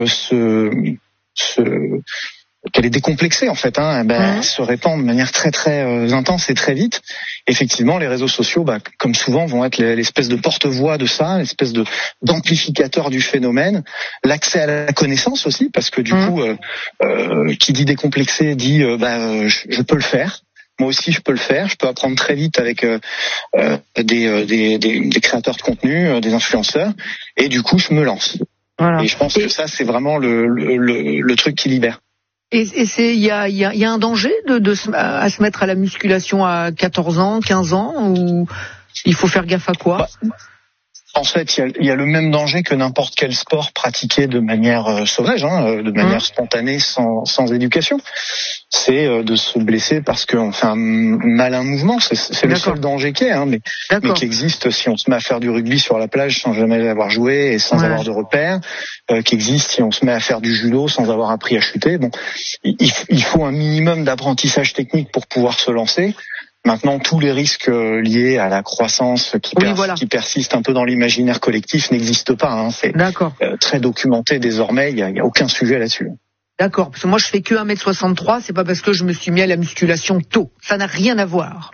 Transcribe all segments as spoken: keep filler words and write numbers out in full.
se, se qu'elle est décomplexée en fait, hein, ben, mmh. elle se répand de manière très très euh, intense et très vite. Effectivement, les réseaux sociaux, bah, comme souvent, vont être l'espèce de porte-voix de ça, l'espèce de d'amplificateur du phénomène, l'accès à la connaissance aussi, parce que du mmh. coup, euh, euh, qui dit décomplexé dit, euh, bah, je, je peux le faire. Moi aussi, je peux le faire. Je peux apprendre très vite avec euh, euh, des, euh, des, des, des créateurs de contenu, euh, des influenceurs, et du coup, je me lance. Voilà. Et je pense et... que ça, c'est vraiment le, le, le, le truc qui libère. Et, et c'est, il y a, il y a, il y a un danger de, de se, à se mettre à la musculation à quatorze ans, quinze ans, ou il faut faire gaffe à quoi? Bah, en fait, il y, a, il y a le même danger que n'importe quel sport pratiqué de manière euh, sauvage, hein, de manière mmh. spontanée, sans, sans éducation. C'est euh, de se blesser parce qu'on fait un malin mouvement. C'est, c'est le seul danger qu'il y ait, hein, mais, mais qui existe si on se met à faire du rugby sur la plage sans jamais avoir joué et sans ouais. avoir de repères, euh, qui existe si on se met à faire du judo sans avoir appris à chuter. Bon, il, il faut un minimum d'apprentissage technique pour pouvoir se lancer. Maintenant, tous les risques liés à la croissance qui, oui, pers- voilà. qui persiste un peu dans l'imaginaire collectif n'existent pas. Hein. C'est euh, très documenté désormais, il n'y a, a aucun sujet là-dessus. D'accord, parce que moi je fais que un mètre soixante-trois, c'est pas parce que je me suis mis à la musculation tôt. Ça n'a rien à voir.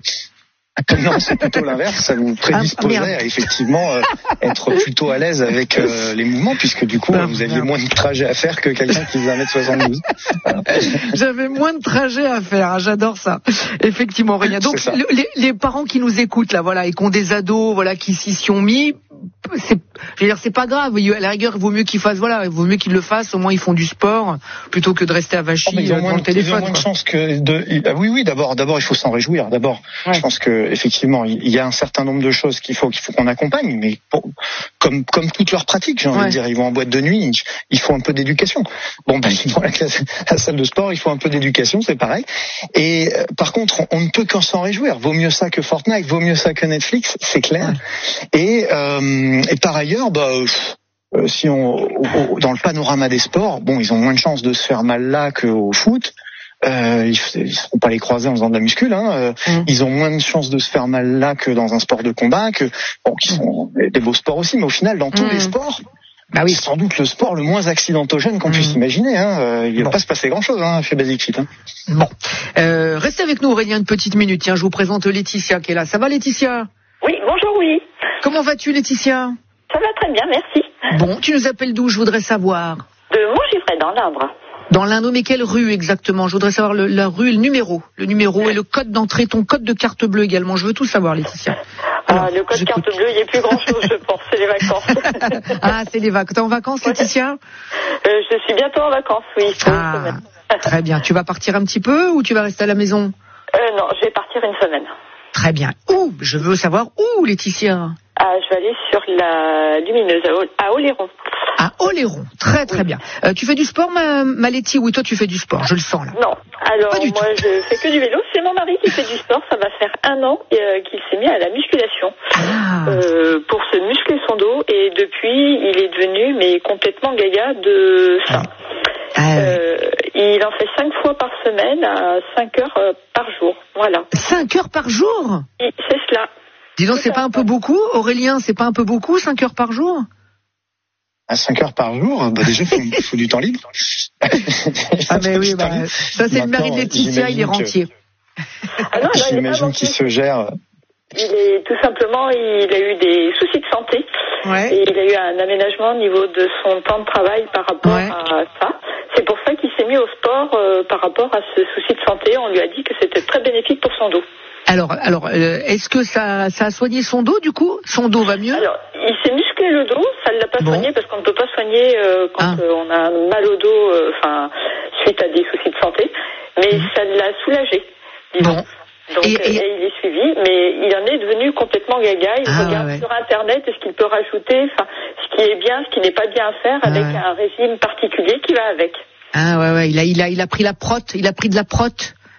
Non, c'est plutôt l'inverse, ça vous prédisposait ah, à effectivement euh, être plutôt à l'aise avec euh, les mouvements, puisque du coup, ah, vous aviez moins de trajets à faire que quelqu'un qui faisait un mètre soixante-douze. Voilà. J'avais moins de trajets à faire, j'adore ça. Effectivement, Aurélien. Donc, le, les, les parents qui nous écoutent, là, voilà, et qui ont des ados, voilà, qui s'y sont mis, c'est, je veux dire, c'est pas grave. À la rigueur, il vaut mieux qu'ils fassent, voilà, il vaut mieux qu'ils le fassent. Au moins, ils font du sport plutôt que de rester avachis oh, devant le téléphone. Ils ont moins de chance que de. Ah, oui, oui. D'abord, d'abord, il faut s'en réjouir. D'abord, ouais. je pense que effectivement, il y a un certain nombre de choses qu'il faut qu'il faut qu'on accompagne, mais pour, comme comme toutes leurs pratiques, j'ai envie ouais. de dire, ils vont en boîte de nuit, il faut un peu d'éducation. Bon, ben ils vont à la, la salle de sport, il faut un peu d'éducation, c'est pareil. Et euh, par contre, on, on ne peut qu'en s'en réjouir. Vaut mieux ça que Fortnite, vaut mieux ça que Netflix, c'est clair. Ouais. Et euh, et par ailleurs, bah. Euh, si on au, dans le panorama des sports, bon, ils ont moins de chances de se faire mal là qu'au foot. Euh, ils ne seront pas les croiser en faisant de la muscule. Hein. Euh, mmh. Ils ont moins de chances de se faire mal là que dans un sport de combat, que bon, qui sont des, des beaux sports aussi, mais au final, dans tous mmh. les sports, bah oui, c'est sans doute le sport le moins accidentogène qu'on mmh. puisse imaginer. Hein. Euh, il ne va bon. pas se passer grand-chose hein, chez Basic Fit. Hein. Bon, euh, restez avec nous, Aurélien, une petite minute. Tiens, je vous présente Laetitia qui est là. Ça va, Laetitia? Oui, bonjour, oui. Comment vas-tu, Laetitia? Ça va très bien, merci. Bon, tu nous appelles d'où, je voudrais savoir? De Montgifray, dans l'Indre. Dans l'Indre, mais quelle rue exactement? Je voudrais savoir le, la rue et le numéro. Le numéro et le code d'entrée, ton code de carte bleue également. Je veux tout savoir, Laetitia. Alors, ah, le code j'écoute. Carte bleue, il n'y a plus grand-chose, je pense. C'est les vacances. Ah, c'est les vacances. T'es en vacances, Laetitia? euh, Je suis bientôt en vacances, oui. Ah, très bien. Tu vas partir un petit peu ou tu vas rester à la maison? euh, Non, je vais partir une semaine. Très bien. Où? Je veux savoir où, Laetitia? Ah, je vais aller sur la Lumineuse, à Oléron. À Oléron, très très oui. bien. Euh, tu fais du sport, ma, ma Letty? Oui, toi tu fais du sport, je le sens là. Non, alors moi tout. je fais que du vélo. C'est mon mari qui fait du sport. Ça va faire un an euh, qu'il s'est mis à la musculation ah. euh, pour se muscler son dos. Et depuis, il est devenu mais complètement gaga de ça. Ah. Ah, euh, il en fait cinq fois par semaine à cinq heures euh, par jour. Voilà. Cinq heures par jour? Oui, c'est cela. Dis donc, c'est pas un peu beaucoup, Aurélien? C'est pas un peu beaucoup, cinq heures par jour? À cinq heures par jour, bah déjà, il faut, faut du temps libre. Ah, mais oui, bah, ça, c'est le mari de Laetitia, il est rentier. Ah non, j'imagine qu'il se gère. Il est, tout simplement, il a eu des soucis de santé. Ouais. Et il a eu un aménagement au niveau de son temps de travail par rapport ouais. à ça. C'est pour ça qu'il s'est mis au sport euh, par rapport à ce souci de santé. On lui a dit que c'était très bénéfique pour son dos. Alors, alors, euh, est-ce que ça, ça a soigné son dos du coup? Son dos va mieux? Alors, il s'est musclé le dos, ça ne l'a pas bon. soigné parce qu'on ne peut pas soigner euh, quand ah. euh, on a mal au dos, enfin euh, suite à des soucis de santé, mais mmh. ça l'a soulagé. Disons. Bon. Donc, et, et... et il est suivi, mais il en est devenu complètement gaga. Il ah, regarde ouais. sur Internet ce qu'il peut rajouter, enfin, ce qui est bien, ce qui n'est pas bien à faire avec ah, ouais. un régime particulier qui va avec. Ah ouais, ouais, il a, il a, il a pris la prot, il a pris de la prot.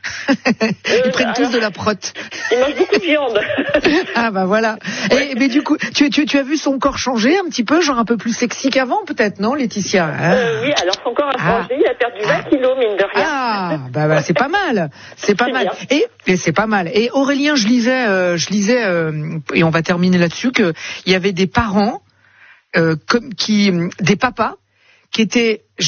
Ils prennent tous de la prot. Ils mangent beaucoup de viande. Ah bah voilà. Ouais. Et mais du coup, tu, tu, tu as vu son corps changer un petit peu, genre un peu plus sexy qu'avant, peut-être, non, Laetitia? Ah. euh, Oui, alors son corps a changé. Ah. Il a perdu vingt kilos, mine de rien. Ah bah, bah c'est pas mal. C'est pas c'est mal. Et, et c'est pas mal. Et Aurélien, je lisais, euh, je lisais, euh, et on va terminer là-dessus, que il y avait des parents, euh, comme qui, des papas. qui était